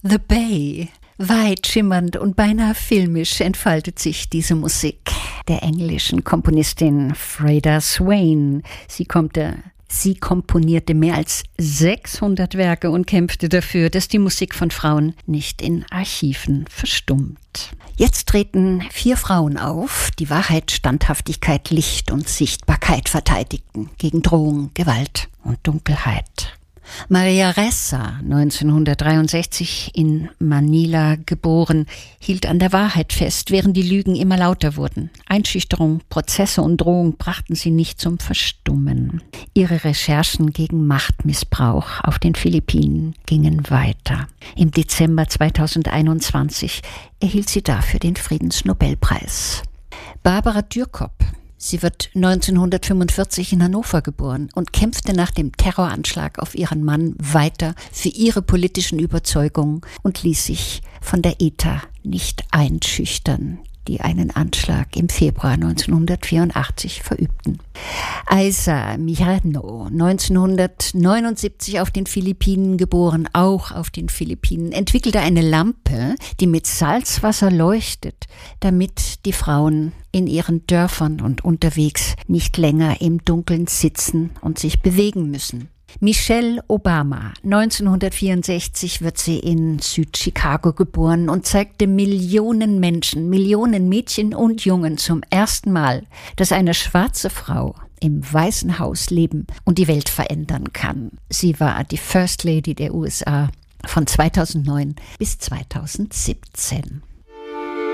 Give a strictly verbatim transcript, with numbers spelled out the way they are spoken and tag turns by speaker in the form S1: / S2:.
S1: The Bay. Weit schimmernd und beinahe filmisch entfaltet sich diese Musik der englischen Komponistin Freda Swain. Sie kommt der Sie komponierte mehr als sechshundert Werke und kämpfte dafür, dass die Musik von Frauen nicht in Archiven verstummt. Jetzt treten vier Frauen auf, die Wahrheit, Standhaftigkeit, Licht und Sichtbarkeit verteidigten gegen Drohung, Gewalt und Dunkelheit. Maria Ressa, neunzehnhundertdreiundsechzig in Manila geboren, hielt an der Wahrheit fest, während die Lügen immer lauter wurden. Einschüchterung, Prozesse und Drohung brachten sie nicht zum Verstummen. Ihre Recherchen gegen Machtmissbrauch auf den Philippinen gingen weiter. Im Dezember zweitausendeinundzwanzig erhielt sie dafür den Friedensnobelpreis. Barbara Dürkop. Sie wird neunzehnhundertfünfundvierzig in Hannover geboren und kämpfte nach dem Terroranschlag auf ihren Mann weiter für ihre politischen Überzeugungen und ließ sich von der E T A nicht einschüchtern, die einen Anschlag im Februar neunzehnhundertvierundachtzig verübten. Aiza Mijano, neunzehnhundertneunundsiebzig auf den Philippinen geboren, auch auf den Philippinen, entwickelte eine Lampe, die mit Salzwasser leuchtet, damit die Frauen in ihren Dörfern und unterwegs nicht länger im Dunkeln sitzen und sich bewegen müssen. Michelle Obama, neunzehnhundertvierundsechzig wird sie in Südchicago geboren und zeigte Millionen Menschen, Millionen Mädchen und Jungen zum ersten Mal, dass eine schwarze Frau im Weißen Haus leben und die Welt verändern kann. Sie war die First Lady der U S A von zweitausendneun bis zweitausendsiebzehn.